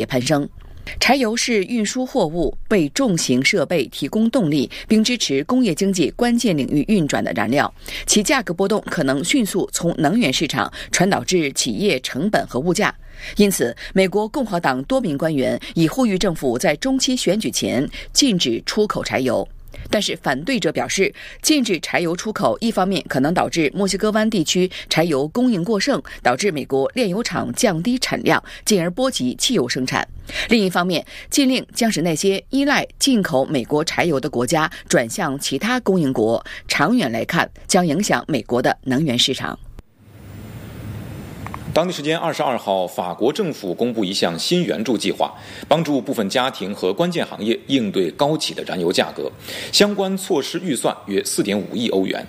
攀升。柴油是运输货物、为重型设备提供动力，并支持工业经济关键领域运转的燃料，其价格波动可能迅速从能源市场传导至企业成本和物价。因此，美国共和党多名官员已呼吁政府在中期选举前禁止出口柴油。但是反对者表示，禁止柴油出口一方面可能导致墨西哥湾地区柴油供应过剩，导致美国炼油厂降低产量，进而波及汽油生产；另一方面，禁令将使那些依赖进口美国柴油的国家转向其他供应国，长远来看将影响美国的能源市场。 当地时间22号，法国政府公布一项新援助计划，帮助部分家庭和关键行业应对高企的燃油价格。相关措施预算约4.5亿欧元。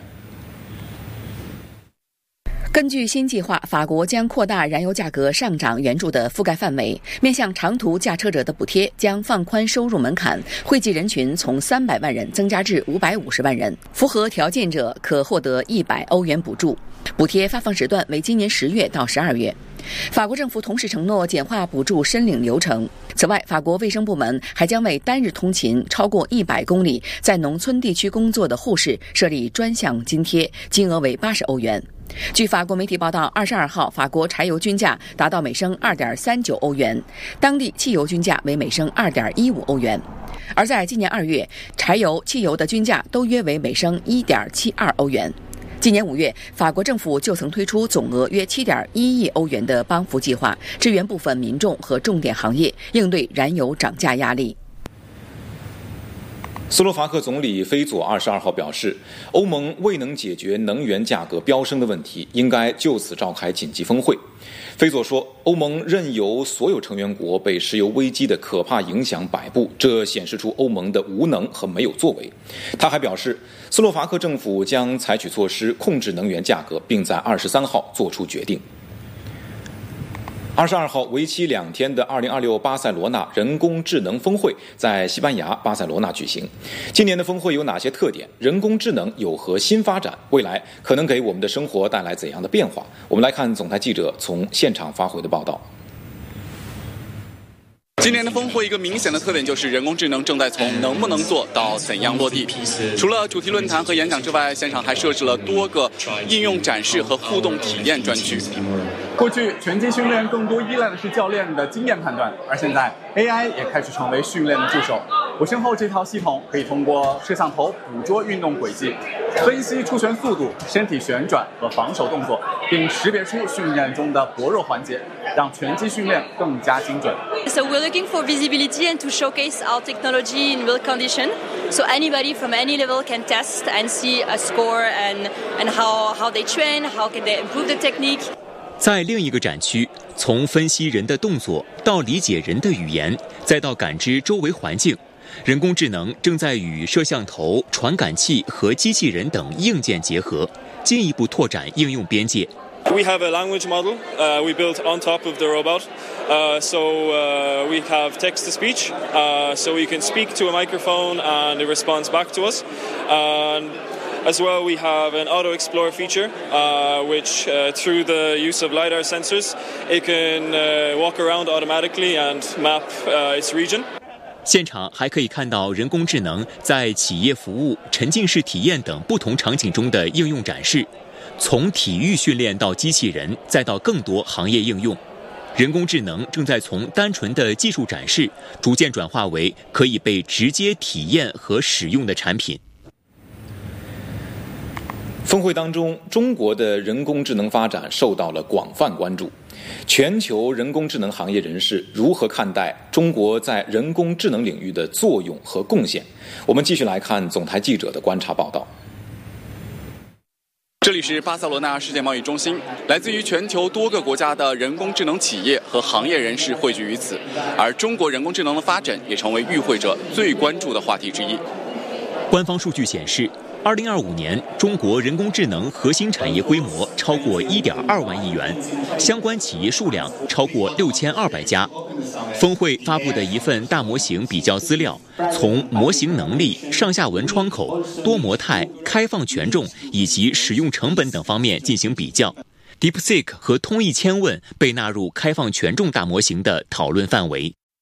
根据新计划，法国将扩大燃油价格上涨援助的覆盖范围，面向长途驾车者的补贴将放宽收入门槛，惠及人群从300万人增加至550万人，符合条件者可获得100欧元补助。补贴发放时段为今年10月到12月。法国政府同时承诺简化补助申领流程。此外，法国卫生部门还将为单日通勤超过100公里在农村地区工作的护士设立专项津贴，金额为80欧元。据法国媒体报道，22号法国柴油均价达到每升2.39欧元，当地汽油均价为每升2.15欧元。而在今年2月，柴油、汽油的均价都约为每升1.72欧元。今年5月，法国政府就曾推出总额约7.1亿欧元的帮扶计划，支援部分民众和重点行业，应对燃油涨价压力。 斯洛伐克总理菲佐22号表示，欧盟未能解决能源价格飙升的问题，应该就此召开紧急峰会。菲佐说，欧盟任由所有成员国被石油危机的可怕影响摆布，这显示出欧盟的无能和没有作为。他还表示，斯洛伐克政府将采取措施控制能源价格，并在23号做出决定。22号，为期2天的2026巴塞罗那人工智能峰会在西班牙巴塞罗那举行。今年的峰会有哪些特点？人工智能有何新发展？未来可能给我们的生活带来怎样的变化？我们来看总台记者从现场发回的报道。 今年的峰会一个明显的特点就是人工智能正在从能不能做到怎样落地。除了主题论坛和演讲之外，现场还设置了多个应用展示和互动体验专区。过去拳击训练更多依赖的是教练的经验判断，而现在 AI 也开始成为训练的助手。我身后这套系统可以通过摄像头捕捉运动轨迹，分析出拳速度、身体旋转和防守动作，并识别出训练中的薄弱环节，让拳击训练更加精准。 So we're looking for visibility and to showcase our technology in real condition. So anybody from any level can test and see a score and how they train, how can they improve the technique. 在另一个展区，从分析人的动作到理解人的语言，再到感知周围环境，人工智能正在与摄像头、传感器和机器人等硬件结合，进一步拓展应用边界。 We have a language model we built on top of the robot. So we have text-to-speech, so we can speak to a microphone and it responds back to us. As well, we have an auto-explore feature, which through the use of LiDAR sensors, it can walk around automatically and map its region. 现场还可以看到人工智能在企业服务、沉浸式体验等不同场景中的应用展示，从体育训练到机器人，再到更多行业应用。人工智能正在从单纯的技术展示，逐渐转化为可以被直接体验和使用的产品。 峰会当中，中国的人工智能发展受到了广泛关注。全球人工智能行业人士如何看待中国在人工智能领域的作用和贡献？我们继续来看总台记者的观察报道。 这里是巴塞罗那世界贸易中心，来自于全球多个国家的人工智能企业和行业人士汇聚于此，而中国人工智能的发展也成为与会者最关注的话题之一。 官方数据显示，2025年中国人工智能核心产业规模超过1.2万亿元，相关企业数量超过6200家。峰会发布的一份大模型比较资料，从模型能力、上下文窗口、多模态、开放权重以及使用成本等方面进行比较。DeepSeek 和通义千问被纳入开放权重大模型的讨论范围。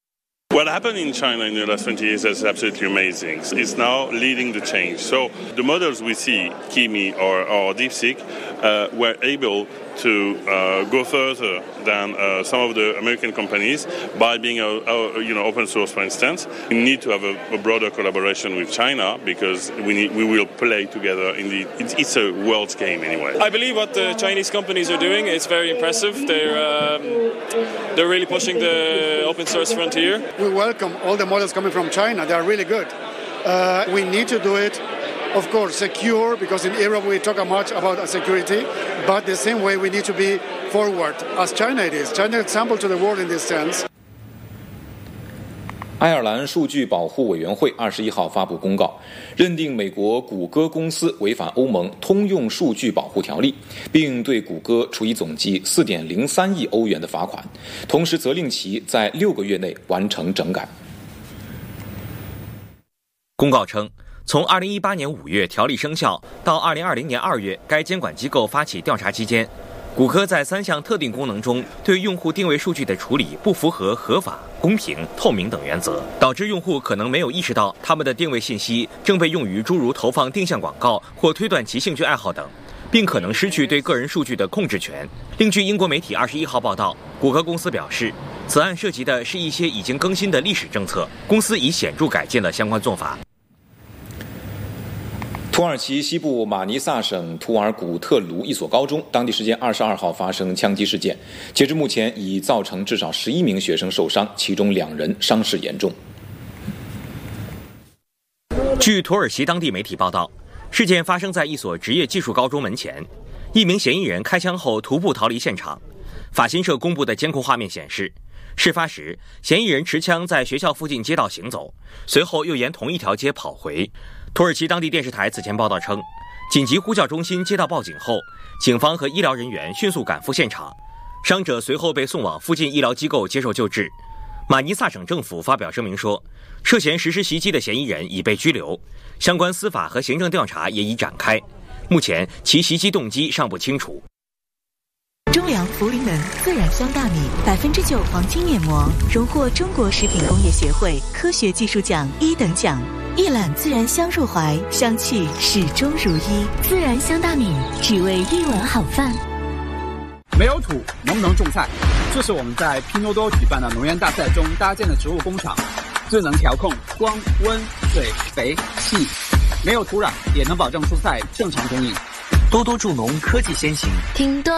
What happened in China in the last 20 years is absolutely amazing. It's now leading the change. So the models we see, Kimi or DeepSeek, were able to go further than some of the American companies by being open source, for instance. We need to have a broader collaboration with China because we will play together it's a world's game anyway. I believe what the Chinese companies are doing is very impressive. They're really pushing the open source frontier. We welcome all the models coming from China. They are really good. We need to do it, of course, secure, because in Europe we talk much about security, but the same way we need to be forward, as China it is. China is an example to the world in this sense. 爱尔兰数据保护委员会21号发布公告，认定美国谷歌公司违反欧盟通用数据保护条例，并对谷歌处以总计4.03亿欧元的罚款，同时责令其在6个月内完成整改。 公告称，从2018年5月条例生效到2020年2月该监管机构发起调查期间，谷歌在3项特定功能中对用户定位数据的处理不符合合法、公平、透明等原则，导致用户可能没有意识到他们的定位信息正被用于诸如投放定向广告或推断其兴趣爱好等，并可能失去对个人数据的控制权。另据英国媒体21号报道，谷歌公司表示，此案涉及的是一些已经更新的历史政策，公司已显著改进了相关做法。 土耳其西部马尼萨省图尔古特卢一所高中，当地时间22号发生枪击事件，截至目前已造成至少11名学生受伤，其中2人伤势严重。 据土耳其当地媒体报道，事件发生在一所职业技术高中门前，一名嫌疑人开枪后徒步逃离现场。法新社公布的监控画面显示，事发时嫌疑人持枪在学校附近街道行走，随后又沿同一条街跑回。土耳其当地电视台此前报道称，紧急呼叫中心接到报警后，警方和医疗人员迅速赶赴现场，伤者随后被送往附近医疗机构接受救治。马尼萨省政府发表声明说，涉嫌实施袭击的嫌疑人已被拘留，相关司法和行政调查也已展开，目前其袭击动机尚不清楚。 中粮茯苓门自然香大米9%黄金面膜，荣获中国食品工业协会科学技术奖1等奖。一揽自然香入怀，香气始终如一。自然香大米，只为一碗好饭。 没有土，能不能种菜？这是我们在拼多多举办的农园大赛中搭建的植物工厂，最能调控光、温、水、肥、气。没有土壤，也能保证蔬菜正常供应。 多多助农，科技先行。听多